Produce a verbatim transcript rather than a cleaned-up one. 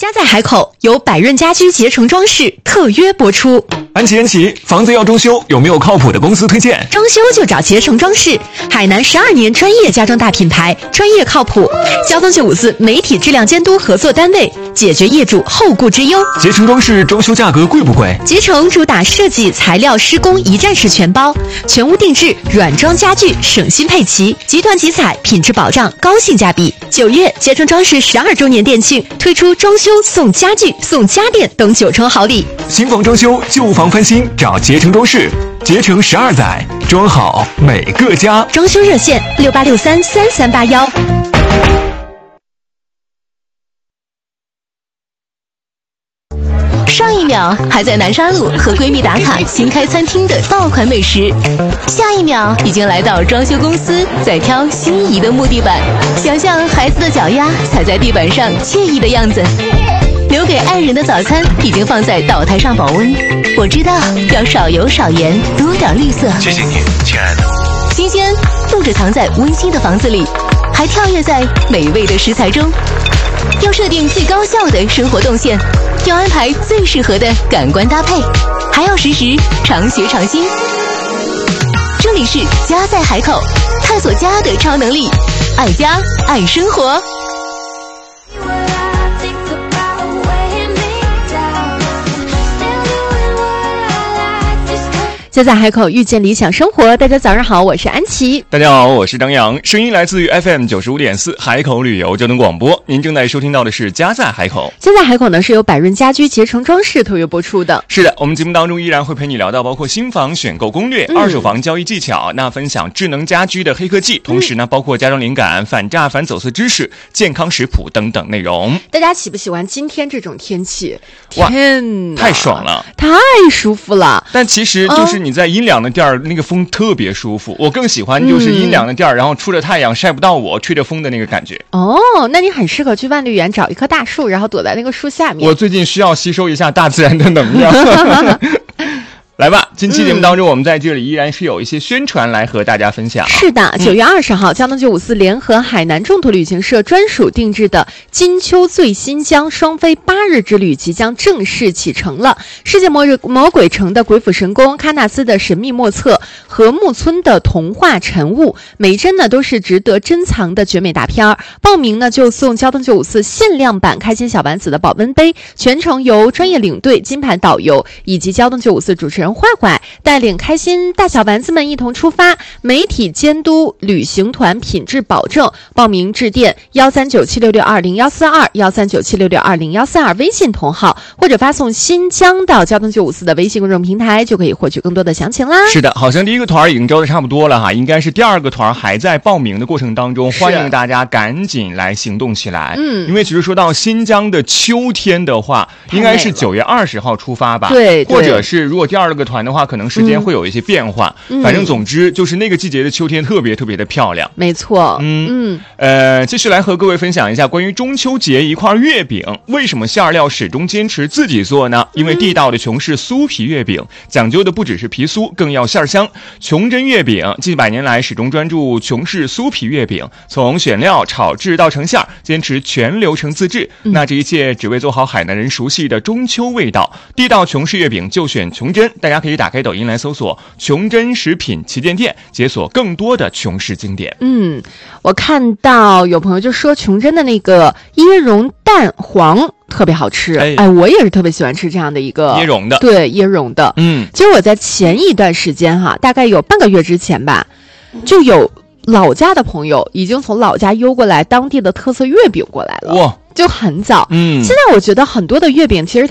家在海口，由百润家居捷成装饰特约播出。 安琪安琪，房子要装修，有没有靠谱的公司推荐？ 装修就找捷成装饰，海南十二年专业家装大品牌，专业靠谱。交通九五四媒体质量监督合作单位，解决业主后顾之忧。 捷成装饰装修价格贵不贵？ 捷成主打设计、材料、施工一站式全包，全屋定制，软装家具省心配齐，集团集采，品质保障，高性价比。九月，捷成装饰十二周年店庆，推出装修送家具、送家电等九重好礼。 新房装修、旧房翻新，找捷成装饰。捷成十二载，装好每个家。 装修热线：六八六三三三八幺。 上一秒还在南沙路和闺蜜打卡新开餐厅的爆款美食，下一秒已经来到装修公司在挑心仪的木地板，想象孩子的脚丫踩在地板上惬意的样子。留给爱人的早餐已经放在岛台上保温，我知道要少油少盐，多点绿色。 谢谢你，亲爱的。 新鲜不止藏在温馨的房子里，还跳跃在美味的食材中。要设定最高效的生活动线，要安排最适合的感官搭配，还要实时常学常新。这里是家在海口，探索家的超能力，爱家爱生活。 家在海口，遇见理想生活。大家早上好，我是安琪。 大家好，我是张扬。声音来自于 F M 九十五点四海口旅游交通广播。您正在收听到的是家在海口。 家在海口呢，是由百润家居捷成装饰特约播出的。 是的，我们节目当中依然会陪你聊到包括新房选购攻略、嗯、二手房交易技巧，那分享智能家居的黑科技，同时呢，包括家装灵感、反诈反走私知识、健康食谱等等内容。 大家喜不喜欢今天这种天气？ 哇， 天哪， 太爽了， 太舒服了。 但其实就是你在阴凉的地儿、嗯、那个风特别舒服，我更喜欢就是阴凉的地儿、嗯、然后出着太阳晒不到我，吹着风的那个感觉。 哦，那你很适合去万绿园找一棵大树，然后躲在那个树下面。 我最近需要吸收一下大自然的能量。来吧，近期节目当中、嗯、我们在这里依然是有一些宣传来和大家分享。 是的，九月二十号，交通九五四联合海南众途旅行社专属定制的金秋醉新疆双飞八日之旅即将正式启程了。世界末日魔鬼城的鬼斧神工，喀纳斯的神秘莫测，和木村的童话晨雾，每帧呢都是值得珍藏的绝美大片儿。报名呢就送交通九五四限量版开心小丸子的保温杯，全程由专业领队、金牌导游以及交通九五四主持人坏坏带领开心大小丸子们一同出发，媒体监督旅行团品质保证。报名致电幺三九七六六二零幺四二幺三九七六六二零幺四二微信同号，或者发送新疆到交通九五四的微信公众平台，就可以获取更多的详情啦。 是的，好像第一个团已经招的差不多了哈，应该是第二个团还在报名的过程当中，欢迎大家赶紧来行动起来。嗯，因为其实说到新疆的秋天的话，应该是九月二十号出发吧？ 对， 或者是如果第二个团的话，可能时间会有一些变化、嗯、反正总之就是那个季节的秋天特别特别的漂亮。 没错。 嗯嗯呃，继续来和各位分享一下关于中秋节一块月饼，为什么馅料始终坚持自己做呢？因为地道的琼氏酥皮月饼讲究的不只是皮酥，更要馅香。琼珍月饼近百年来始终专注琼氏酥皮月饼，从选料、炒制到成馅，坚持全流程自制、嗯、那这一切只为做好海南人熟悉的中秋味道。地道琼氏月饼就选琼珍，大家可以打开抖音来搜索琼珍食品旗舰店，解锁更多的琼氏经典。 嗯，我看到有朋友就说琼珍的那个椰蓉蛋黄特别好吃。 哎, 哎，我也是特别喜欢吃这样的一个椰蓉的。 对，椰蓉的。嗯，其实我在前一段时间哈，大概有半个月之前吧，就有老家的朋友已经从老家邮过来当地的特色月饼过来了。哇，就很早。嗯，现在我觉得很多的月饼其实它